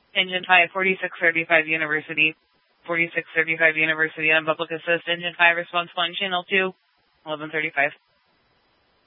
Engine 5, 4635 University. 4635 University on public assist. Engine 5, response 1, channel 2, 1135.